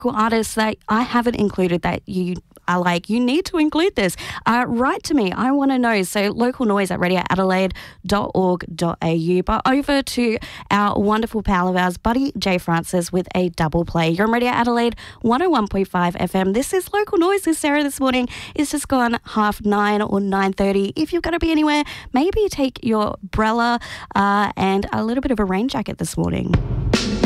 local artists that I haven't included that you are like, you need to include this, write to me. I want to know. So local noise at radioadelaide.org.au. But over to our wonderful pal of ours, Buddy J. Francis, with a double play. You're on Radio Adelaide 101.5 FM. This is Local Noise with Sarah this morning. It's just gone 9:30 or 9:30. If you're going to be anywhere, maybe take your umbrella and a little bit of a rain jacket this morning.